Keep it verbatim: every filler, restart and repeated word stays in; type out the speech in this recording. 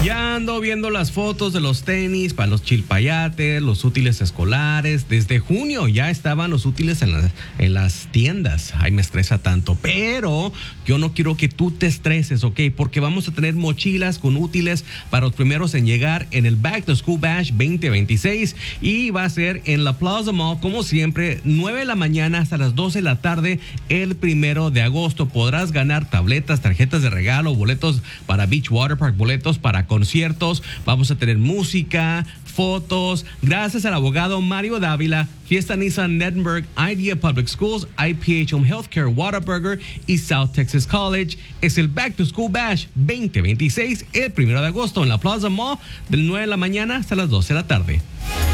Ya ando viendo las fotos de los tenis para los chilpayates, los útiles escolares. Desde junio ya estaban los útiles en, la, en las tiendas. Ay, me estresa tanto. Pero yo no quiero que tú te estreses, ¿ok? Porque vamos a tener mochilas con útiles para los primeros en llegar en el Back to School Bash veinte veintiséis. Y va a ser en la Plaza Mall, como siempre, nueve de la mañana hasta las doce de la tarde, el primero de agosto. Podrás ganar tabletas, tarjetas de regalo, boletos para Beach Water Park, boletos para conciertos. Vamos a tener música, fotos. Gracias al abogado Mario Dávila, Fiesta Nissan Nettenberg, Idea Public Schools, I P H Home Healthcare, Whataburger y South Texas College. Es el Back to School Bash veinte veintiséis, el primero de agosto en la Plaza Mall, del nueve de la mañana hasta las doce de la tarde.